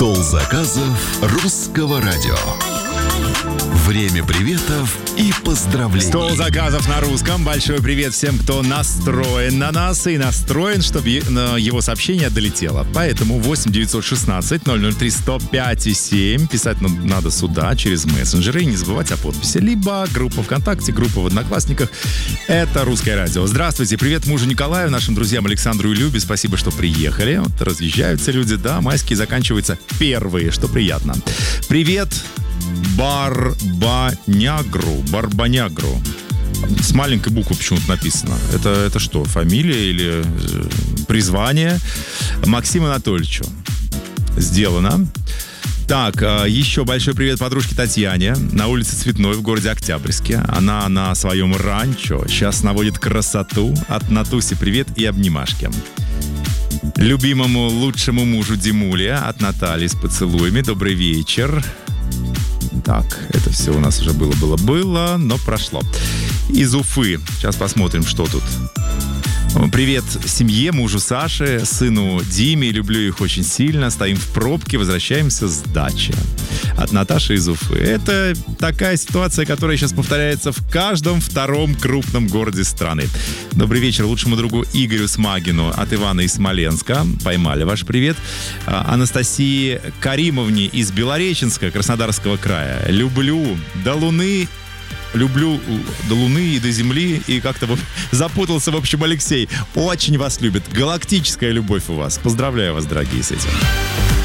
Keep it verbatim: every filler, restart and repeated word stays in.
Стол заказов русского радио. Время приветов и поздравлений. Стол заказов на русском. Большой привет всем, кто настроен на нас и настроен, чтобы его сообщение долетело. Поэтому восемь девятьсот шестнадцать ноль ноль три сто пять и семь. Писать надо сюда через мессенджеры и не забывать о подписи. Либо группа ВКонтакте, группа в Одноклассниках. Это Русское радио. Здравствуйте. Привет мужу Николаю, нашим друзьям Александру и Любе. Спасибо, что приехали. Вот разъезжаются люди, да. Майские заканчиваются первые, что приятно. Привет Барбанягру. Барбанягру. С маленькой буквы почему-то написано. Это, это что, фамилия или э, призвание? Максиму Анатольевичу. Сделано. Так, э, еще большой привет подружке Татьяне на улице Цветной в городе Октябрьске. Она на своем ранчо сейчас наводит красоту. От Натуси привет и обнимашки. Любимому лучшему мужу Димуле от Натальи с поцелуями. Добрый вечер. Так, это все у нас уже было-было-было, но прошло. Из Уфы. Сейчас посмотрим, что тут. Привет семье, мужу Саше, сыну Диме. Люблю их очень сильно. Стоим в пробке, возвращаемся с дачи. От Наташи из Уфы. Это такая ситуация, которая сейчас повторяется в каждом втором крупном городе страны. Добрый вечер лучшему другу Игорю Смагину от Ивана из Смоленска. Поймали ваш привет. Анастасии Каримовне из Белореченска, Краснодарского края. Люблю до луны. Люблю до Луны и до Земли. И как-то запутался, в общем, Алексей. Очень вас любит. Галактическая любовь у вас. Поздравляю вас, дорогие, с этим.